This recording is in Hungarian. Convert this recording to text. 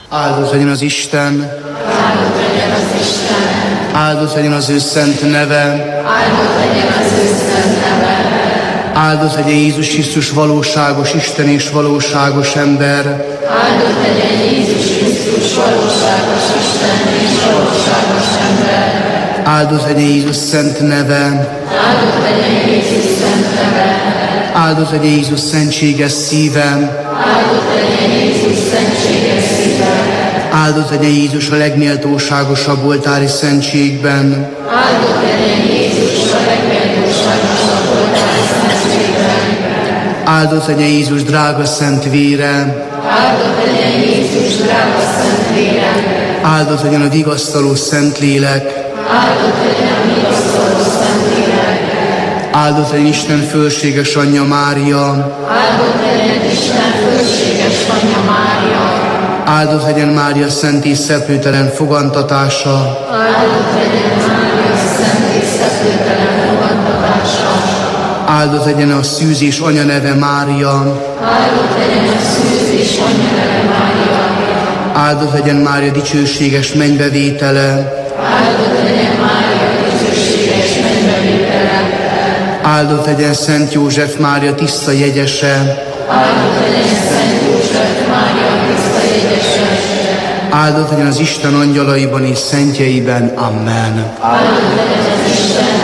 Áldott legyen az Isten, áldott legyen az Isten, áldott legyen az ő szent neve, áldott legyen az ő szent neve, áldott legyen Jézus Krisztus valóságos Isten és valóságos ember, áldott legyen Jézus Krisztus valóságos Isten és valóságos ember, áldott legyen Jézus szent neve, áldott legyen Jézus szent neve, áldott legyen Jézus szentséges szíve, áldott legyen Jézus szentséges szíve, áldott legyen Jézus a legméltóságosabb oltári szentségben, áldott legyen Jézus a legméltóságosabb oltári szentségben, áldott legyen Jézus drága szent vére, áldott legyen Jézus drága szent vére, áldott legyen a vigasztaló Szentlélek, áldott legyen a vigasztaló Szentlélek, áldott legyen Isten fölséges anyja Mária, áldott legyen Isten fölséges anyja Mária, áldott legyen Mária szent és szeplőtelen fogantatása, áldott legyen Mária szent és szeplőtelen fogantatása, áldott legyen a szűz és anya neve Mária, áldott legyen a szűz és anya neve Mária, áldott legyen Mária dicsőséges mennybevétele, áldott legyen Mária dicsőséges mennybevétele, áldott legyen Szent József Mária tiszta jegyese, áldott legyen Szent József Mária tiszta jegyese, áldott legyen az Isten angyalaiban és szentjeiben. Amen. áldott legyen az Isten